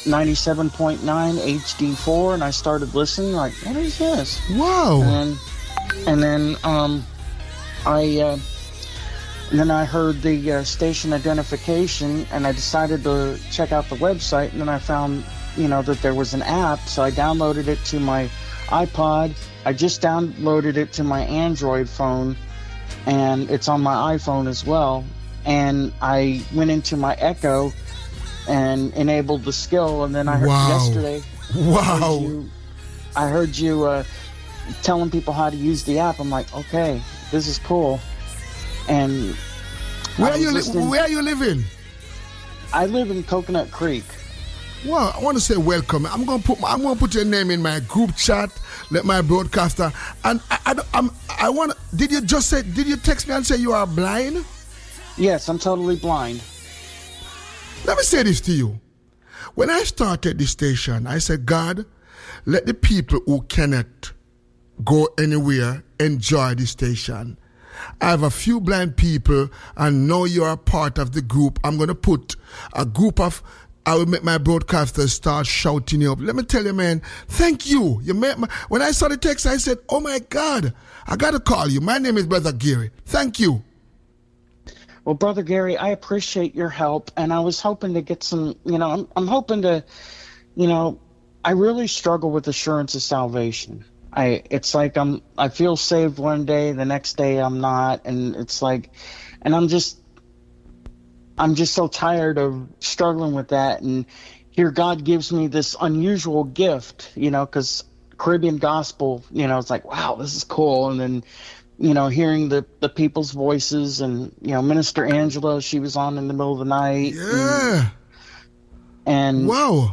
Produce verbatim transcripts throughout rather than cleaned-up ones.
ninety-seven point nine H D four, and I started listening. Like, what is this? Wow. And then, and then um, I uh, and then I heard the uh, station identification, and I decided to check out the website. And then I found, you know, that there was an app, so I downloaded it to my iPod. I just downloaded it to my Android phone, and it's on my iPhone as well. And I went into my Echo and enabled the skill, and then I heard wow. yesterday. Wow! I heard you, I heard you uh, telling people how to use the app. I'm like, okay, this is cool. And where are you? Li- where are you living? I live in Coconut Creek. Well, I want to say welcome. I'm gonna put I'm gonna put your name in my group chat. Let my broadcaster. And I I, I'm, I want. Did you just say? Did you text me and say you are blind? Yes, I'm totally blind. Let me say this to you. When I started this station, I said, God, let the people who cannot go anywhere enjoy this station. I have a few blind people, and now you're a part of the group. I'm going to put a group of, I will make my broadcasters start shouting you up. Let me tell you, man, thank you. You made my, when I saw the text, I said, oh my God, I got to call you. My name is Brother Gary. Thank you. Well, Brother Gary, I appreciate your help, and I was hoping to get some, you know, I'm, I'm hoping to, you know, I really struggle with assurance of salvation. I, it's like I'm, I feel saved one day, the next day I'm not, and it's like, and I'm just, I'm just so tired of struggling with that, and here God gives me this unusual gift, you know, because Caribbean gospel, you know, it's like, wow, this is cool, and then, you know, hearing the, the people's voices, and, you know, Minister Angela, she was on in the middle of the night. Yeah. And, and wow.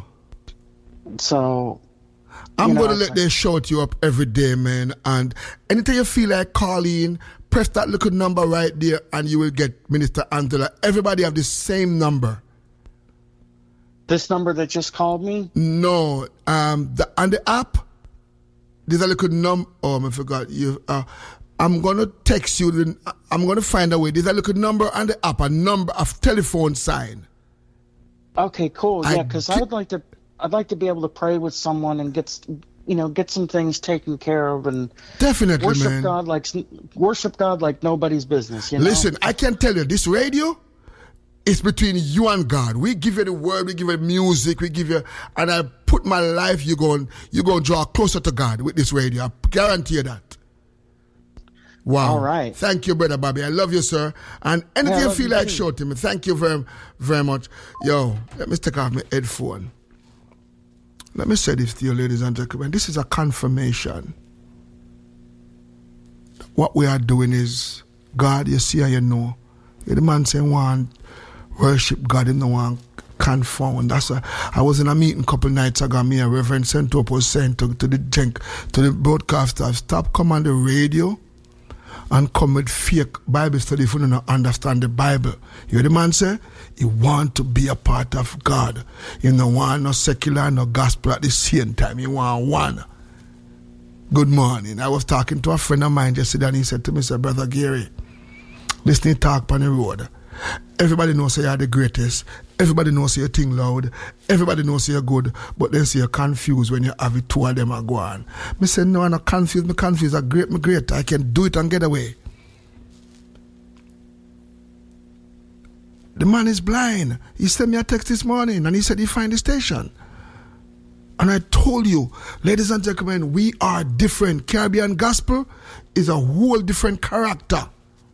So I'm you know, going to let like, them shout you up every day, man. And anytime you feel like calling, press that little number right there and you will get Minister Angela. Everybody have the same number. This number that just called me? No. Um, the, on the app, there's a little number. Oh, I forgot. You. Uh, I'm going to text you. I'm going to find a way. There's a little number on the app, a number of telephone sign. Okay, cool. Yeah, because I would like to, I'd like to be able to pray with someone and get, you know, get some things taken care of and definitely, worship man. God like worship God like nobody's business. You know? Listen, I can tell you, this radio is between you and God. We give you the word, we give you music, we give you, and I put my life. You going, you going to draw closer to God with this radio. I guarantee you that. Wow. All right. Thank you, Brother Bobby. I love you, sir. And anything yeah, you feel you like, too. show to me. Thank you very, very much. Yo, let me take off my headphone. Let me say this to you, ladies and gentlemen. This is a confirmation. What we are doing is, God, you see and you know. The man saying, want worship God, in the one confound. That's a, I was in a meeting a couple nights ago. Me and Reverend Sentop was saying to, to the to the broadcaster, stop come on the radio and come with fake Bible study if you don't understand the Bible. You hear the man say? He want to be a part of God. You don't want no secular, no gospel at the same time. You want one. Good morning. I was talking to a friend of mine yesterday and he said to me, say, Brother Gary, listening talk on the road. Everybody knows you're the greatest. Everybody knows you're thing loud. Everybody knows you're good. But they say you're confused when you have it, two of them are going. Me say, no, I'm not confused. Me confused. I'm great, me great. I can do it and get away. The man is blind. He sent me a text this morning and he said he find the station. And I told you, ladies and gentlemen, we are different. Caribbean gospel is a whole different character.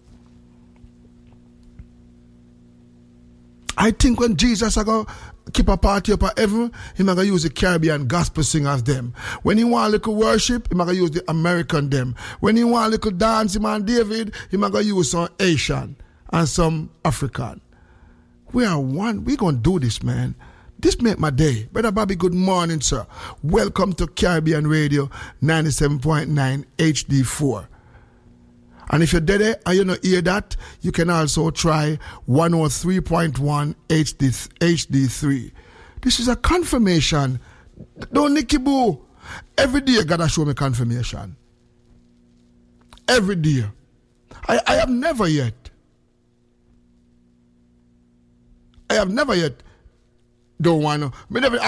I think when Jesus is going to keep a party up at heaven, he's going to use the Caribbean gospel singers them. When he want a little worship, he's going to use the American them. When he want a little dance, him and David, he's going to use some Asian and some African. We are one. We're going to do this, man. This made my day. Brother Bobby, good morning, sir. Welcome to Caribbean Radio ninety-seven point nine H D four. And if you're dead and you don't hear that, you can also try one oh three point one H D three. This is a confirmation. Don't Nicky Boo. Every day God has shown me confirmation. Every day. I, I have never yet. I have never yet don't want to.